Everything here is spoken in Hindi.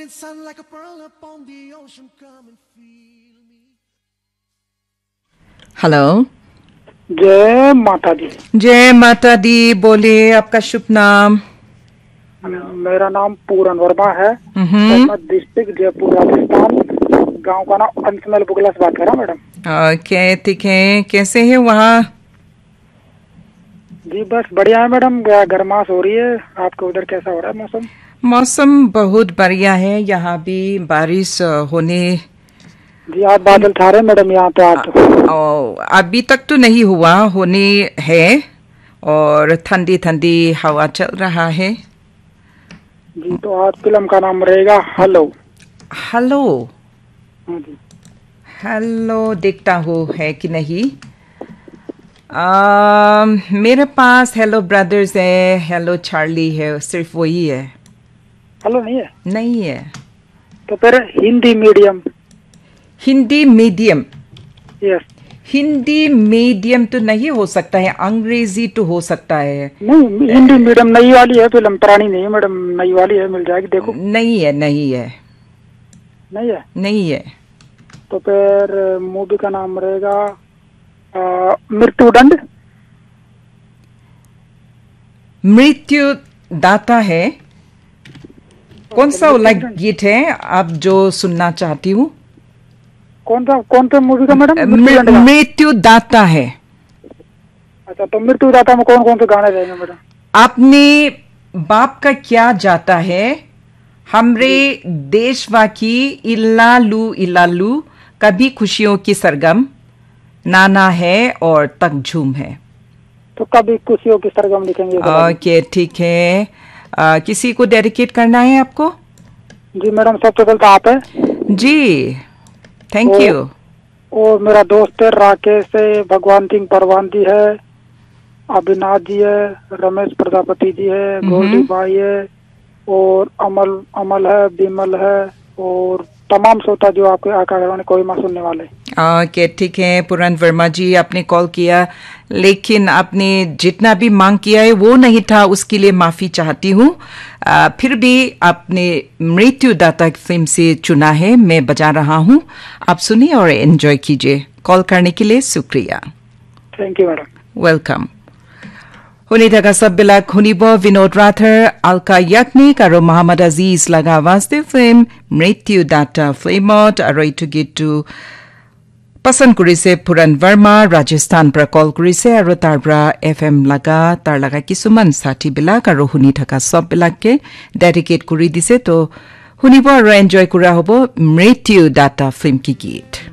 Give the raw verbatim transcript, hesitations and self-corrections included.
Setting sun like a pearl upon the ocean, come and feel me. Hello, जय माता दी। जय माता दी। बोलिए आपका शुभ नाम। मेरा नाम पूरन वर्मा है, डिस्ट्रिक्ट जयपुर राजस्थान। गांव का नाम अंशमल बुगला से बात कर रहा हूँ मैडम। ओके, ठीक है। कैसे है वहाँ? जी बस बढ़िया है मैडम, गर्माश हो रही है। आपके उधर कैसा हो रहा है मौसम? मौसम बहुत बढ़िया है, यहाँ भी बारिश होने। जी आज बादल छा रहे मैडम यहाँ तो। आज तो अभी तक तो नहीं हुआ, होने है और ठंडी ठंडी हवा चल रहा है। जी तो आज फिल्म का नाम रहेगा हेलो। हेलो जी हेलो, देखता हूँ है कि नहीं। आ, मेरे पास हेलो ब्रदर्स है, हेलो चार्ली है, सिर्फ वही है। हेलो नहीं है? नहीं है। तो फिर Hindi medium. Hindi medium? Yes. Hindi medium तो नहीं हो सकता है, अंग्रेजी तो हो सकता है। नहीं, हिंदी मीडियम नई वाली है फिल्म, पुरानी नहीं है मैडम, नई वाली है, मिल जाएगी देखो। नहीं है, नहीं है, नहीं है, नहीं है। तो फिर मूवी का नाम रहेगा मृत्युदंड। मृत्यु दाता है। कौन सा लाइक गीत है आप जो सुनना चाहती हूँ? कौन सा कौन सा मूवी का मैडम? मृत्यु दाता है। अच्छा, तो मृत्यु दाता में कौन कौन से गाने रहेंगे मैडम? अपने बाप का क्या जाता है, हमरे देशवा की इल्लालू इल्लालू, कभी खुशियों की सरगम, नाना है और तक झूम है। तो कभी खुशियों की सरगम लिखेंगे। ओके, ठीक है। आ, किसी को डेडिकेट करना है आपको? जी मैडम, सबसे पहले तो आप है जी। Thank you. और मेरा दोस्त है राकेश है, भगवान सिंह परवान जी है, अविनाश जी है, रमेश प्रजापति जी है, गोल्डी भाई है, और अमल अमल है, बिमल है, और तमाम श्रोता जो आपके आकाशवाणी कोई मां सुनने वाले। ओके, ठीक है। पूरन वर्मा जी, आपने कॉल किया लेकिन आपने जितना भी मांग किया है वो नहीं था, उसके लिए माफी चाहती हूँ। फिर भी आपने मृत्यु दाता फिल्म से चुना है, मैं बजा रहा हूँ, आप सुनिए और एंजॉय कीजिए। कॉल करने के लिए शुक्रिया। Thank you madam. वेलकम। শুনি থকা সববিলাক শুনিব বিনোদ ৰাথাৰ, আলকা য়াকনিক আৰু মহম্মদ আজিজ লগা আৱাজতে ফিল্ম মৃত্যু দাতা ফিল্মত। আৰু এইটো গীতটো পচন্দ কৰিছে পুৰণ বৰ্মা, ৰাজস্থান পৰা কল কৰিছে আৰু তাৰ পৰা এফ এম লগা তাৰ লগা কিছুমান সাথীবিলাক আৰু শুনি থকা সববিলাকে ডেডিকেট কৰি দিছে। তো শুনিব আৰু এনজয় কৰা হ'ব মৃত্যু দাতা ফিল্ম কি গীত।